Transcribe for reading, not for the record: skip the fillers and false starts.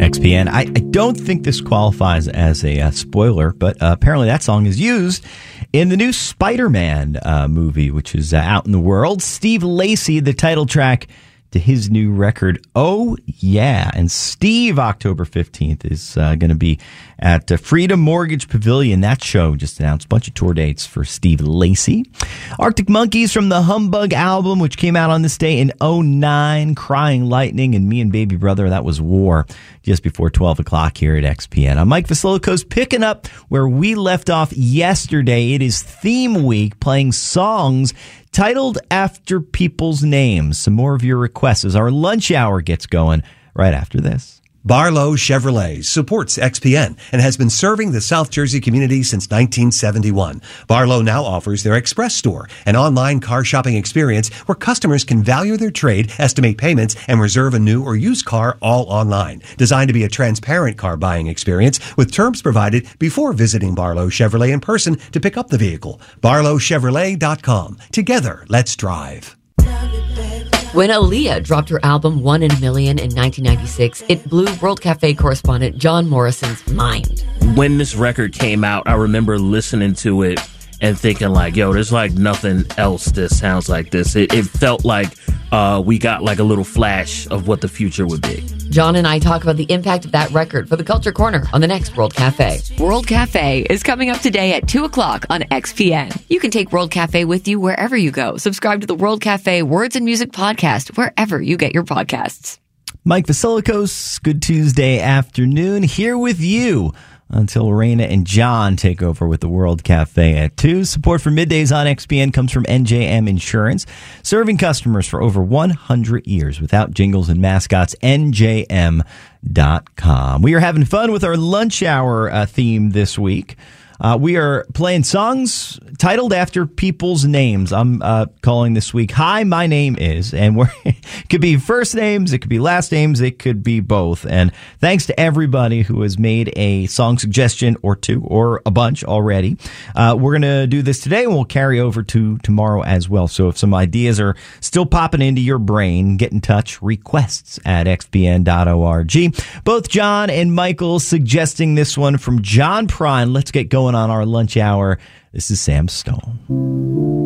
XPN. I don't think this qualifies as a spoiler, but apparently that song is used in the new Spider-Man movie, which is out in the world. Steve Lacy, the title track to his new record, Oh Yeah. And Steve, October 15th, is going to be at Freedom Mortgage Pavilion. That show just announced a bunch of tour dates for Steve Lacy. Arctic Monkeys from the Humbug album, which came out on this day in 2009. Crying Lightning and Me and Baby Brother, that was War, just before 12 o'clock here at XPN. I'm Mike Vasilakos, picking up where we left off yesterday. It is Theme Week, playing songs titled after people's names. Some more of your requests as our lunch hour gets going right after this. Barlow Chevrolet supports XPN and has been serving the South Jersey community since 1971. Barlow now offers their Express store, an online car shopping experience where customers can value their trade, estimate payments, and reserve a new or used car all online. Designed to be a transparent car buying experience with terms provided before visiting Barlow Chevrolet in person to pick up the vehicle. BarlowChevrolet.com. Together, let's drive. When Aaliyah dropped her album One in a Million in 1996, it blew World Cafe correspondent John Morrison's mind. When this record came out, I remember listening to it and thinking like, yo, there's like nothing else that sounds like this. It felt like we got like a little flash of what the future would be. John and I talk about the impact of that record for the Culture Corner on the next World Cafe. World Cafe is coming up today at 2 o'clock on XPN. You can take World Cafe with you wherever you go. Subscribe to the World Cafe Words and Music podcast wherever you get your podcasts. Mike Vasilakos, good Tuesday afternoon, here with you until Raina and John take over with the World Cafe at 2. Support for Middays on XPN comes from NJM Insurance, serving customers for over 100 years without jingles and mascots. NJM.com. We are having fun with our lunch hour theme this week. We are playing songs titled after people's names. I'm calling this week, Hi, My Name Is. And it could be first names, it could be last names, it could be both. And thanks to everybody who has made a song suggestion or two or a bunch already. We're going to do this today, and we'll carry over to tomorrow as well. So if some ideas are still popping into your brain, get in touch. Requests at xpn.org. Both John and Michael suggesting this one from John Prine. Let's get going on our lunch hour. This is Sam Stone.